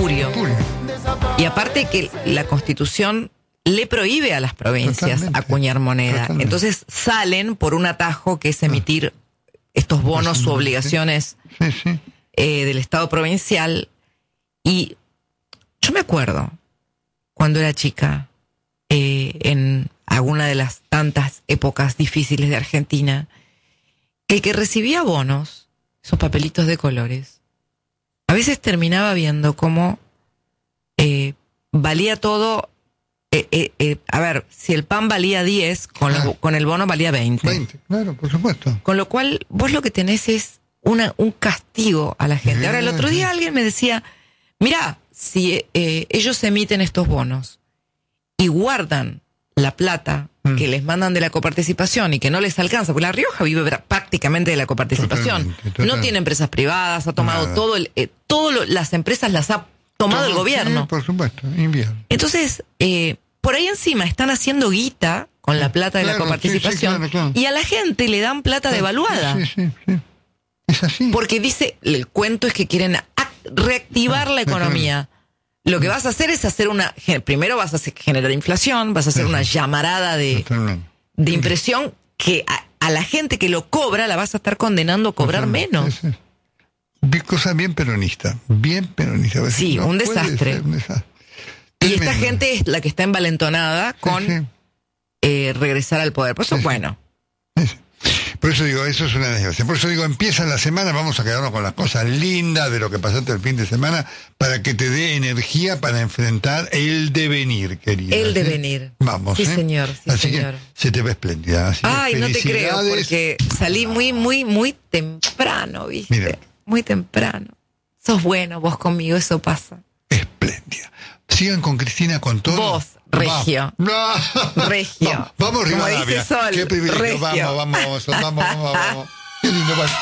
espurio. Y aparte que la Constitución le prohíbe a las provincias acuñar moneda. Entonces salen por un atajo que es emitir estos bonos u obligaciones del Estado provincial. Y yo me acuerdo, cuando era chica, en alguna de las tantas épocas difíciles de Argentina, el que recibía bonos, esos papelitos de colores, a veces terminaba viendo cómo valía todo. A ver, si el pan valía 10, con el bono valía 20. 20, claro, por supuesto. Con lo cual, vos lo que tenés es un castigo a la gente. Ahora, el otro día alguien me decía, mirá, si ellos emiten estos bonos y guardan la plata que les mandan de la coparticipación y que no les alcanza, porque La Rioja vive prácticamente de la coparticipación. Totalmente. No tiene empresas privadas, ha tomado las empresas las ha tomado el gobierno. Sí, por supuesto, invierno. Entonces, por ahí encima están haciendo guita con la plata de la coparticipación, claro. Y a la gente le dan plata devaluada. Sí. Es así. Porque dice, el cuento es que quieren reactivar la economía. Lo que vas a hacer es primero vas a generar inflación, vas a hacer una llamarada de impresión que a la gente que lo cobra la vas a estar condenando a cobrar menos. Cosa bien peronista. Sí, un desastre. Y esta gente es la que está envalentonada con regresar al poder. Por eso, bueno. Por eso digo, eso es una desgracia. Por eso digo, empieza la semana, vamos a quedarnos con las cosas lindas de lo que pasaste el fin de semana, para que te dé energía para enfrentar el devenir, querida. El devenir. Vamos. Sí, señor. Sí, así señor. Que se te ve espléndida. Ay, no te creo, porque salí muy temprano, ¿viste? Mira. Muy temprano. Sos bueno vos conmigo, eso pasa. Espléndida. Sigan con Cristina con todo. Vos, regio. Regio. Vamos, Rivadavia. Como dice Sol, qué privilegio. Regio. Vamos. Qué lindo.